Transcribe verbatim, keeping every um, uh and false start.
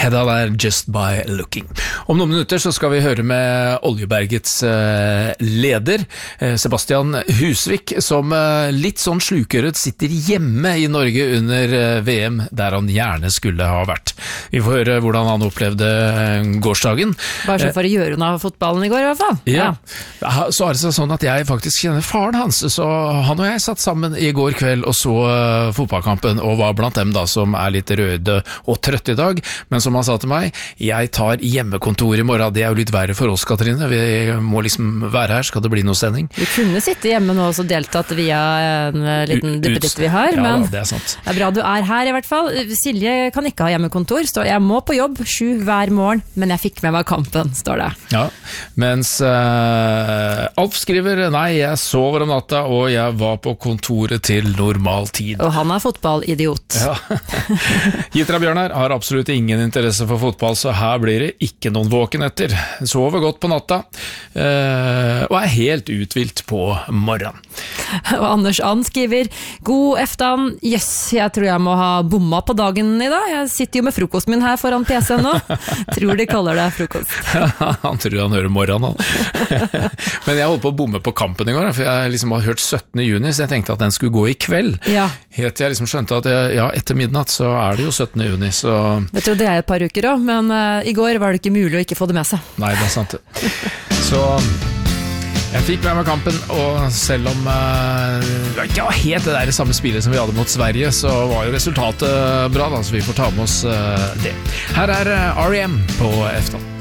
Hedda der, Just by Looking. Om noen minutter så skal vi høre med Oljebergets eh, leder, eh, Sebastian Husvik, som eh, litt sånn slukøret sitter hjemme i Norge under eh, V M, der han gjerne skulle ha vært. Vi får høre hvordan han opplevde eh, gårsdagen. Bare så for å gjøre noe av fotballen i går i hvert fall. Ja, ja. Så er det sånn at jeg faktisk kjenner faren hans, så han og jeg satt sammen i går kveld og så uh, fotballkampen, og var blant dem da som er litt røde og trøtte i dag, men som han sa til meg, jeg tar hjemmekontor i morgen, det er jo litt verre for oss, Katrine, vi må liksom være her, skal det bli noe sending? Vi kunne sitte hjemme nå og deltatt via en liten duppeditt vi har, ja, men da, det er sant. Det er bra du er her i hvert fall. Silje kan ikke ha hjemmekontor, står jeg må på jobb sju hver morgen, men jeg fikk med meg kampen, står det. Ja, mens uh, Alf skriver, nei, jeg sover om natta, og jeg var på kontoret til normal tid. Og han er fotballidiot. Ja. Gitra Bjørnar har absolutt ingen interesse for fotball, så her blir det ikke noen våkenetter. Sover godt på natta, uh, og er helt utvilt på morgenen. Og Anders Ann skriver, god eftan, yes, jeg tror jeg må ha bomma på dagen i dag. Jeg sitter jo med frokosten min her foran P C-en nå. Tror de kaller det frokost. Han tror han hører morgenen. Men jeg holdt på å bomme på kampen i går, for jeg liksom har hørt syttende juni, så jeg tenkte at den skulle gå i kveld. Ja. Helt til jeg liksom skjønte at jeg, ja, etter midnatt så er det jo syttende juni, så... Jeg tror det er et par uker også, men uh, i går var det ikke mulig å ikke få det med seg. Nei, det er sant. Så jeg fikk med meg kampen, og selv om uh, det ikke var helt det der samme spillet som vi hadde mot Sverige, så var jo resultatet bra, da, så vi får ta med oss uh, det. Her er uh, R E M på Efton.